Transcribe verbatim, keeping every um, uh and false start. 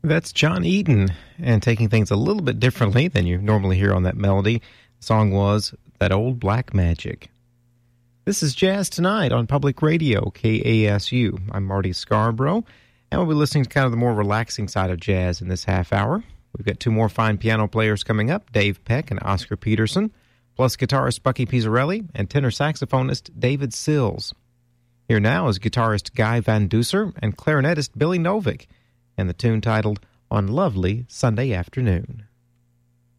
That's John Eden, and taking things a little bit differently than you normally hear on that melody. The song was That Old Black Magic. This is Jazz Tonight on Public Radio, K A S U. I'm Marty Scarborough, and we'll be listening to kind of the more relaxing side of jazz in this half hour. We've got two more fine piano players coming up, Dave Peck and Oscar Peterson, plus guitarist Bucky Pizzarelli and tenor saxophonist David Sills. Here now is guitarist Guy Van Duser and clarinetist Billy Novick, and the tune titled On Lovely Sunday Afternoon.